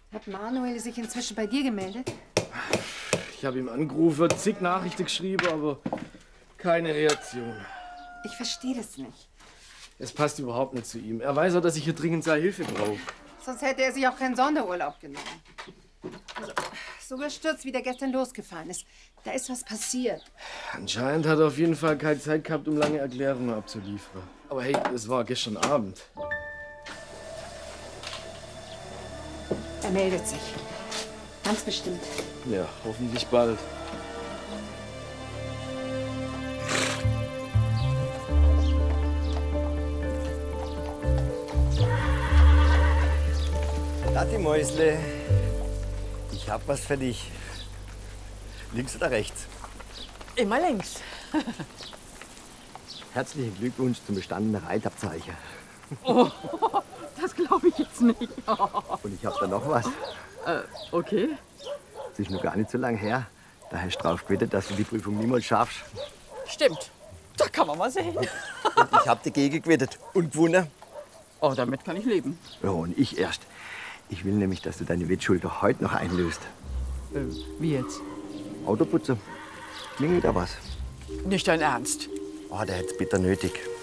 Hat Manuel sich inzwischen bei dir gemeldet? Ich habe ihm angerufen, zig Nachrichten geschrieben, aber keine Reaktion. Ich verstehe das nicht. Es passt überhaupt nicht zu ihm. Er weiß auch, dass ich hier dringend seine Hilfe brauche. Sonst hätte er sich auch keinen Sonderurlaub genommen. Also, so gestürzt, wie der gestern losgefahren ist. Da ist was passiert. Anscheinend hat er auf jeden Fall keine Zeit gehabt, um lange Erklärungen abzuliefern. Aber hey, es war gestern Abend. Er meldet sich. Ganz bestimmt. Ja, hoffentlich bald. Tati Mäusle, ich hab was für dich. Links oder rechts? Immer links. Herzlichen Glückwunsch zum bestandenen Reitabzeichen. Oh, das glaube ich jetzt nicht. Und ich hab da noch was. Okay. Das ist noch gar nicht so lange her. Da hast du drauf gewettet, dass du die Prüfung niemals schaffst. Stimmt. Da kann man mal sehen. Und ich hab dagegen gewettet. Und gewonnen. Oh, damit kann ich leben. Ja, und ich erst. Ich will nämlich, dass du deine Wettschuld doch heute noch einlöst. Wie jetzt? Autoputzer. Klingelt da was? Nicht dein Ernst. Oh, der hätt's bitter nötig.